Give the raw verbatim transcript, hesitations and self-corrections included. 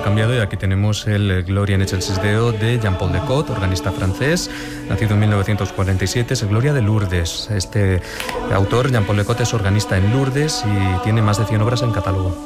hemos cambiado y aquí tenemos el Gloria en Excelsis Deo de Jean-Paul Decaux, organista francés, nacido en mil novecientos cuarenta y siete, es el Gloria de Lourdes. Este autor, Jean-Paul Decaux, es organista en Lourdes y tiene más de cien obras en catálogo.